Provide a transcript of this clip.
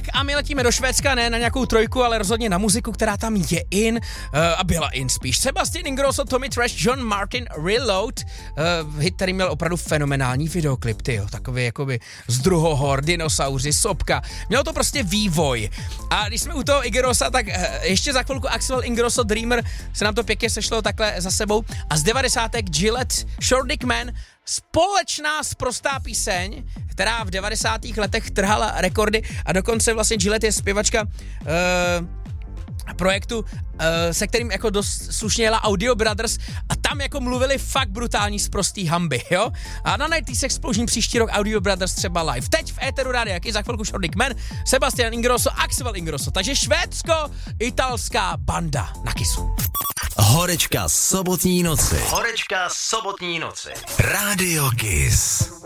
Tak a my letíme do Švédska, ne na nějakou trojku, ale rozhodně na muziku, která tam je in a byla in spíš. Sebastian Ingrosso, Tommy Trash, John Martin, Reload, hit, který měl opravdu fenomenální videoklip, tyjo, takový jakoby z druhohor, dinosauři, sopka, mělo to prostě vývoj. A když jsme u toho Ingrossa, tak ještě za chvilku Axel Ingrosso, Dreamer, se nám to pěkně sešlo takhle za sebou a z 90. Gillette, Short Dick Man, společná sprostá píseň, která v 90. letech trhala rekordy a dokonce vlastně Gillette je zpěvačka projektu, se kterým jako dost slušně jela Audio Brothers a tam jako mluvili fakt brutální sprostý hamby, jo? A na 90s Explosion příští rok Audio Brothers třeba live. Teď v éteru rádia, jaký za chvilku Short Dick Man, Sebastian Ingrosso, Axel Ingrosso, takže švédsko-italská banda na Kissu. Horečka sobotní noci. Horečka sobotní noci. Radio Kiss.